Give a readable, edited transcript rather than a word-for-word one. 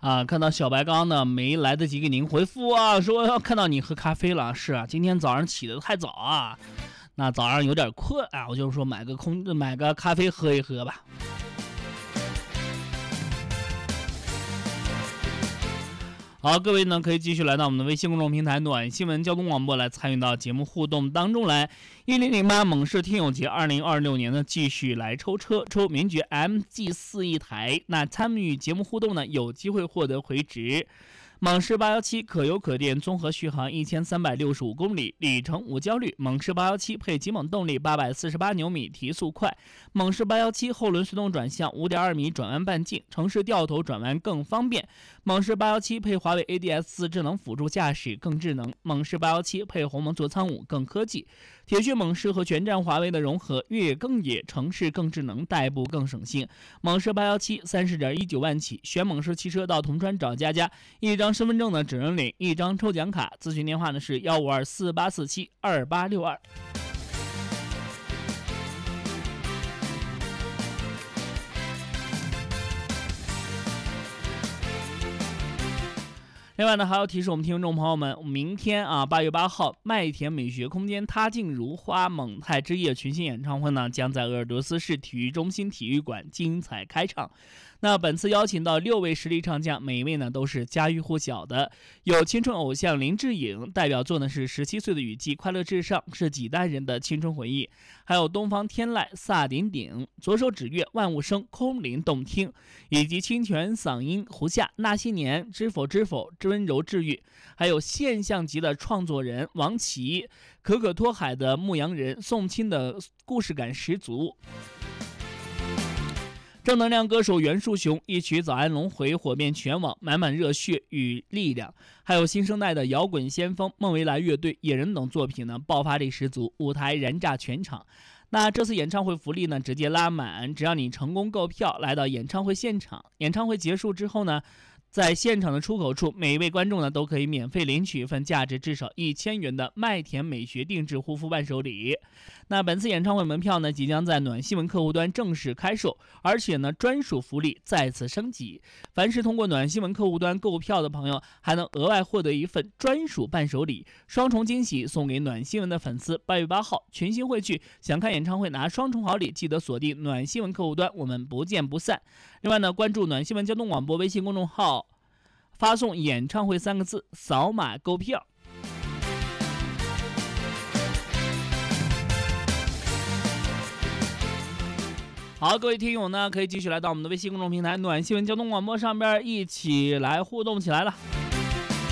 看到小白刚呢没来得及给您回复啊，说看到你喝咖啡了。是啊，今天早上起得太早啊，那早上有点困啊，我就说买个咖啡喝一喝吧。好，各位呢可以继续来到我们的微信公众平台暖新闻交通广播来参与到节目互动当中来。1008猛士听友节2026年呢继续来抽名爵 MG4 一台，那参与节目互动呢有机会获得回执。猛士817可油可电综合续航1365公里，里程无焦虑。猛士817配极猛动力848牛米，提速快。猛士817后轮随动转向5.2米转弯半径，城市掉头转弯更方便。猛士817配华为 ADS 智能辅助驾驶更智能。猛士817配鸿蒙座舱5更科技。铁血猛士和全站华为的融合，越野更野，城市更智能，代步更省心。猛士817 30.19万起，选猛士汽车到铜川找佳佳，一张身份证呢只能领一张抽奖卡，咨询电话呢是15248472862。另外呢，还要提示我们听众朋友们，明天8月8号，麦田美学空间他镜如花蒙太之夜群星演唱会呢，将在鄂尔多斯市体育中心体育馆精彩开唱。那本次邀请到6位实力唱将，每一位呢都是家喻户晓的，有青春偶像林志颖，代表作呢是17岁的雨季，快乐至上，是几代人的青春回忆；还有东方天籁、萨顶顶、左手指月、万物生、空灵动听，以及清泉嗓音胡夏、那些年、知否知否、温柔治愈，还有现象级的创作人王琦、可可托海的牧羊人、宋钦的故事感十足。正能量歌手袁树雄一曲《早安龙回》火遍全网，满满热血与力量。还有新生代的摇滚先锋孟维来乐队、野人等作品呢，爆发力十足，舞台燃炸全场。那这次演唱会福利呢，直接拉满，只要你成功购票来到演唱会现场，演唱会结束之后呢，在现场的出口处，每一位观众呢都可以免费领取一份价值至少1000元的麦田美学定制护肤伴手礼。那本次演唱会门票呢，即将在暖新闻客户端正式开售，而且呢，专属福利再次升级。凡是通过暖新闻客户端购票的朋友，还能额外获得一份专属伴手礼，双重惊喜送给暖新闻的粉丝。8月8号群星汇聚，想看演唱会拿双重好礼，记得锁定暖新闻客户端，我们不见不散。另外呢，关注暖新闻交通广播微信公众号，发送演唱会3个字，扫码购票。好，各位听友呢，可以继续来到我们的微信公众平台暖新闻交通广播上边一起来互动起来了。